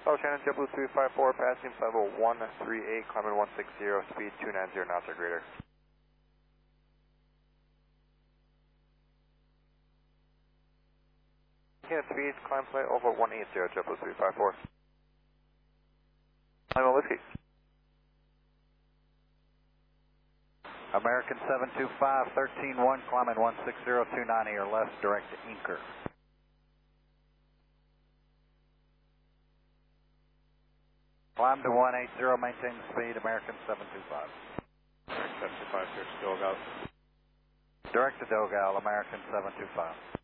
South Shannon, JetBlue 354, passing level 138, climbing 160, speed 290 knots or greater. Speed, climb flight over 180, JetBlue 354. Lima Whiskey. American 725, 13-1, climbing 160, 290 or less, direct to Anchor. Climb to 180, maintain the speed, American 725. American 725, search Dogal. Direct to Dogal, American 725.